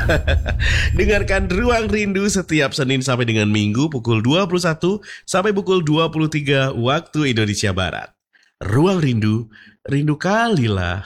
Dengarkan Ruang Rindu setiap Senin sampai dengan Minggu pukul 21 sampai pukul 23 waktu Indonesia Barat. Ruang Rindu, rindu kalilah.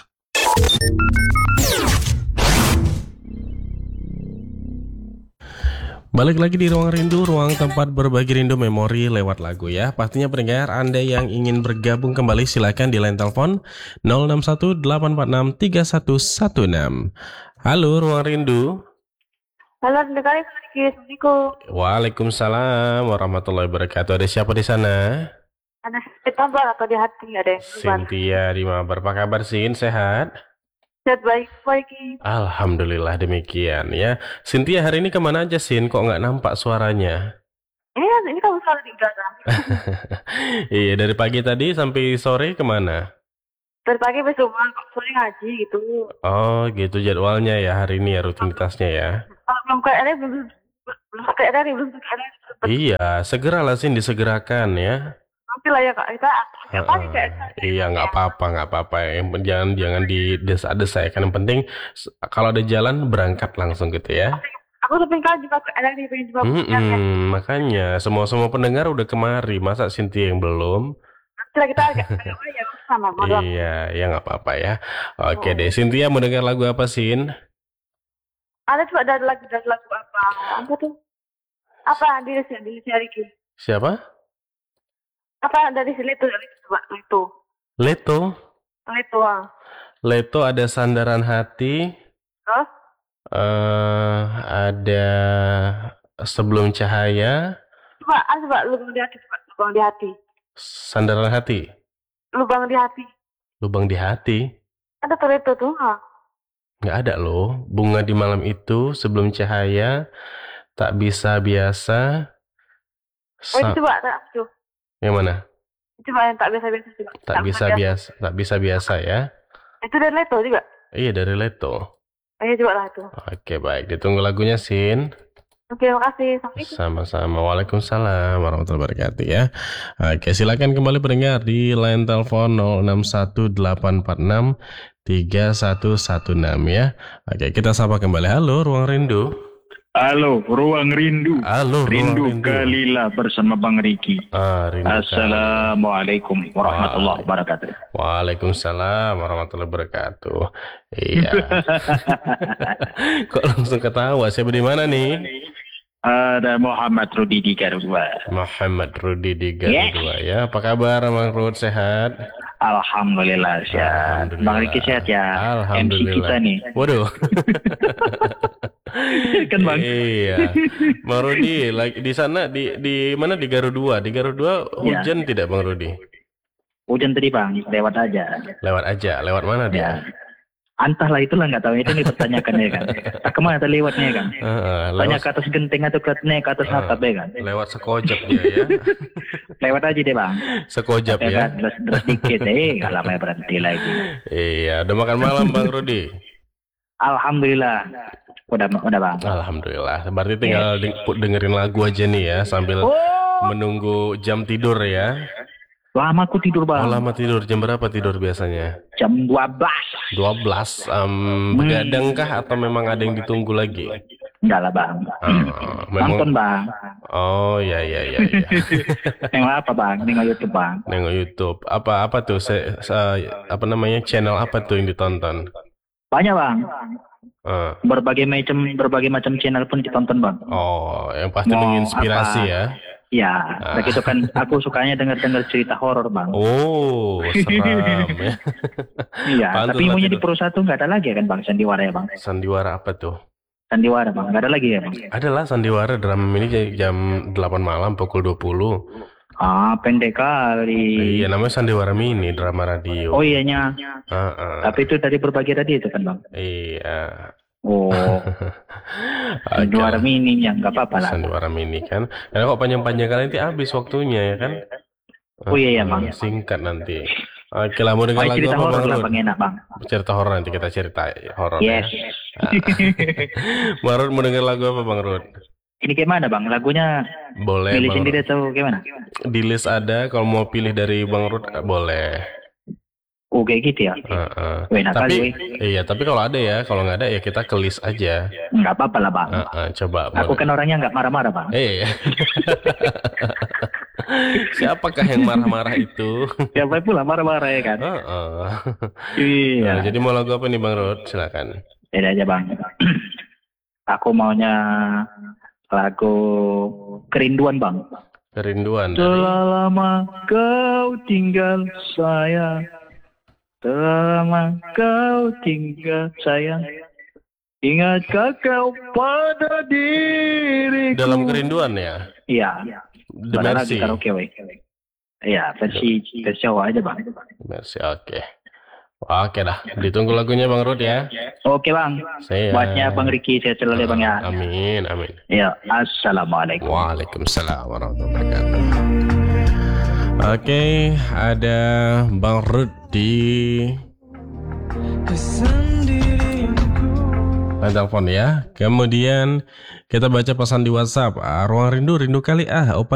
Balik lagi di Ruang Rindu, ruang tempat berbagi rindu memori lewat lagu ya. Pastinya pendengar Anda yang ingin bergabung kembali silakan di line telepon 061 846 3116. Halo Ruang Rindu. Halo, dengar Assalamualaikum. Waalaikumsalam warahmatullahi wabarakatuh. Ada siapa di sana? Ada tambah atau di hati ada yang keluar? Cynthia di Mabar. Apa kabar Sin? Sehat? Sehat baik. Alhamdulillah demikian ya. Cynthia hari ini kemana aja Sin? Kok nggak nampak suaranya? Ini kamu selalu di Gaza. Iya, dari pagi tadi sampai sore kemana? Dari pagi sampai rumah, sore ngaji gitu. Oh gitu jadwalnya ya hari ini ya, rutinitasnya ya. Kalau belum ke RR, belum ke RR. Iya, segeralah Sin, disegerakan ya. Nanti lah ya Kak, kita apa nih ke RR? Iya nggak apa-apa. Jangan didesa-desa ya. Kan yang penting kalau ada jalan berangkat langsung gitu ya. Aku tuh pengen juga ke RR, pengen juga ya. Makanya semua pendengar udah kemari, masa Cynthia yang belum? Nanti lah kita agak ya sama. Iya, ya nggak apa-apa ya. Oke deh, Cynthia mau dengar lagu apa Sin? Ada coba dari lagu apa? Apa tuh? Apa di Riki? Siapa? Apa dari Leto coba Leto. Leto ada Sandaran Hati. Terus? Ada Sebelum Cahaya. Coba lubang di hati. Sandaran Hati. Lubang di hati. Ada tuh Leto tuh. Nggak ada loh. Bunga di Malam Itu, Sebelum Cahaya, Tak Bisa Biasa. Itu coba tuh. Yang mana? Coba yang Tak Bisa Biasa coba. Tak Bisa Biasa ya. Itu dari Leto juga? Iya, dari Leto. Iya, coba lah itu. Oke, baik. Ditunggu lagunya, Sin. Oke, makasih. Sama-sama. Waalaikumsalam warahmatullahi wabarakatuh ya. Oke, silakan kembali pendengar di line telepon 061846 3116 ya. Oke, kita sapa kembali. Halo, Ruang Rindu. Halo, Ruang Rindu. Halo, Rindu Kalila bersama Bang Riki. Assalamualaikum warahmatullahi wabarakatuh. Waalaikumsalam warahmatullahi wabarakatuh. Iya. Kok langsung ketawa? Siapa di mana nih? Ada Muhammad Rudi di Garuda. Muhammad Rudi di Garuda ya. Apa kabar Bang Rud, sehat? Alhamdulillah sehat. Bang Riki sehat ya. Alhamdulillah. MC kita nih. Waduh. Kan Bang. Iya. Bang Rudi lagi di sana di mana di Garuda? Di Garuda hujan ya. Tidak Bang Rudi? Hujan tadi Bang, lewat aja. Lewat mana dia? Entahlah itulah nggak tahu, itu nih pertanyakan ya kan. Kemana tuh lewatnya kan? Tanya ke atas genteng atau ke atas atap ya kan? Lewat sekojap dia ya. Lewat aja deh Bang. Sekojap ya. Terus dikit nggak lama berhenti lagi. Iya, udah makan malam Bang Rudi? Alhamdulillah. Udah Bang. Alhamdulillah. Berarti tinggal dengerin lagu aja nih ya sambil menunggu jam tidur ya. Lama aku tidur Bang. Lama tidur. Jam berapa tidur biasanya? Jam 12. Begadang kah atau memang ada yang ditunggu lagi? Enggak lah Bang. Nonton Bang. Oh ya. Nengok apa Bang? Nengok YouTube Bang. Nengok YouTube. Apa tuh? Apa namanya? Channel apa tuh yang ditonton? Banyak Bang. Berbagai macam channel pun ditonton Bang. Oh, yang pasti menginspirasi ya. Ya, begitu kan aku sukanya dengar cerita horor Bang. Oh, seram ya. Iya, tapi maunya di Pro 1 nggak ada lagi kan Bang, sandiwara ya Bang. Sandiwara apa tuh? Sandiwara Bang, nggak ada lagi ya Bang. Adalah sandiwara drama ini jam 8 malam pukul 20. Pendek kali. Iya, namanya sandiwara mini drama radio. Oh iyanya. Tapi itu tadi berbagi tadi itu kan Bang. Iya. Oh. Sandiwara mini yang nggak apa-apa lah. Sandiwara mini kan. Karena kok panjang-panjang kali nanti habis waktunya ya kan. Oh iya Bang. Singkat nanti. Oke lah, mau dengar lagu cerita apa horor Bang lah Rud? Bang, enak Bang. Cerita horor nanti kita cerita horor Yes. ya. Bang Rud mau dengar lagu apa Bang Rud? Ini gimana Bang? Lagunya boleh pilih Bang sendiri Rud. atau gimana? Di list ada, kalau mau pilih dari Bang Rud boleh. Oh kayak gitu ya. Weh, nakal, Tapi weh. iya, tapi kalau ada ya, kalau nggak ada ya kita ke list aja. Nggak apa-apa lah bang. Coba. Aku kan orangnya nggak marah-marah bang. Siapakah yang marah-marah itu? Siapa pula marah-marah ya kan. Iya. Nah, jadi mau lagu apa nih Bang Rod? Silakan. Beda aja bang. Aku maunya lagu Kerinduan bang. Kerinduan. Telah lama kau tinggal sayang. Telah lama kau tinggal sayang. Ingatkah kau pada diriku? Dalam Kerinduan ya? Iya. The Mercy. Karaoke, weh. Iya, versi Jawa aja bang. Mercy, oke. Oke dah, ditunggu lagunya Bang Rod ya. Oke bang. Buatnya Bang Riki, saya selalu bang ya. Amin. Ya, assalamualaikum. Waalaikumsalam warahmatullahi wabarakatuh. Oke, ada Bang Rod di telepon ya. Kemudian kita baca pesan di WhatsApp. Ruang rindu kali Opa